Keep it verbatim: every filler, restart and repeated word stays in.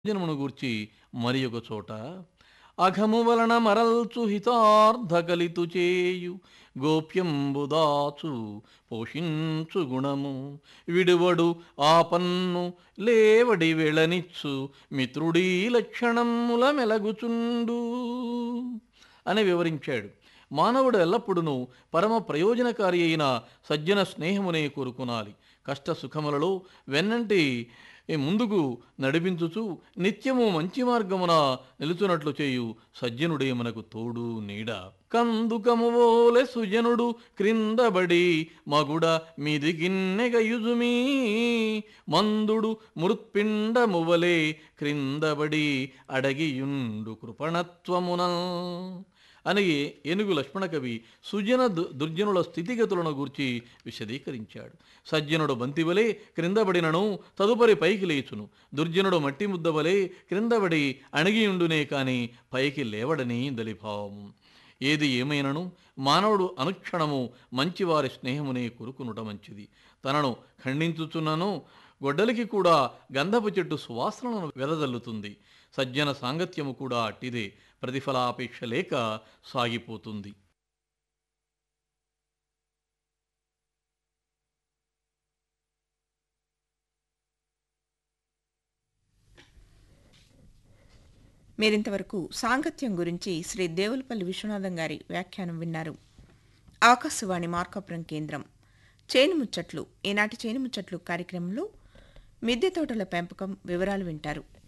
జనమును గూర్చి మరి ఒక చోట అఘము వలన మరల్చు హితార్థ కలితు చేయు గోప్యంబుదాచు పోషించు గుణము విడువడు ఆపన్ను లేవడి వెళనిచ్చు మిత్రుడీ లక్షణముల మెలగుచుండు అని వివరించాడు. మానవుడు ఎల్లప్పుడూ పరమ ప్రయోజనకారి అయిన సజ్జన స్నేహమునే కోరుకునాలి. కష్ట సుఖములలో వెన్నంటి ముందుకు నడిపించుచు నిత్యము మంచి మార్గమున నిలుచున్నట్లు చేయు సజ్జనుడే మనకు తోడు నీడ. కందుకమువోలె సుజనుడు క్రిందబడి మగుడ మిదిగిన్నెగయుజుమీ మందుడు మృత్పిండమువలే క్రిందబడి అడగియుండు కృపణత్వమున అని ఏనుగు లక్ష్మణకవి సుజన దుర్జనుల స్థితిగతులను గూర్చి విశదీకరించాడు. సజ్జనుడు బంతివలే క్రిందబడినను తదుపరి పైకి లేచును, దుర్జనుడు మట్టి ముద్దవలే క్రిందబడి అణిగియుండునే కాని పైకి లేవడని దలిభావము. ఏది ఏమైనను మానవుడు అనుక్షణము మంచివారి స్నేహమునే కోరుకునుట మంచిది. తనను ఖండించుచున్నను గొడ్డలికి కూడా గంధపు చెట్టు సువాసనలను వెదజల్లుతుంది. సజ్జన సాంగత్యము కూడా అట్టిదే, ప్రతిఫలాపేక్ష లేక సాగిపోతుంది. మీరింతవరకు సాంగత్యం గురించి శ్రీ దేవులపల్లి విశ్వనాథం గారి వ్యాఖ్యానం విన్నారు. ఆకాశవాణి మార్కాపురం కేంద్రం. చేను ముచ్చట్లు. ఈనాటి చేను ముచ్చట్లు కార్యక్రమంలో మిద్దె తోటల పెంపకం వివరాలు వింటారు.